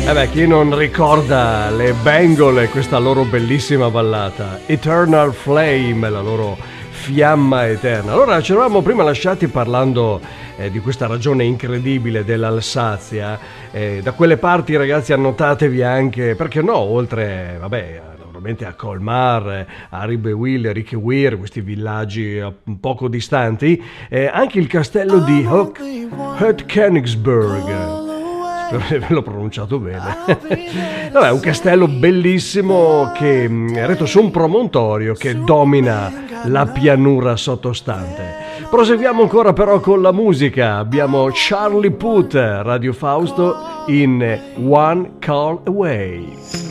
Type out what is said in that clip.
Chi non ricorda le Bengal e questa loro bellissima ballata Eternal Flame, la loro fiamma eterna. Allora, ci eravamo prima lasciati parlando di questa ragione incredibile dell'Alsazia. Da quelle parti, ragazzi, annotatevi anche, perché no, oltre, naturalmente a Colmar, a Ribewill, Rickeweir, questi villaggi poco distanti, anche il castello di Hoek-Königsberg. Ve l'ho pronunciato bene. Vabbè, un castello bellissimo che è eretto su un promontorio che domina la pianura sottostante. Proseguiamo ancora però con la musica. Abbiamo Charlie Puth, Radio Fausto in One Call Away.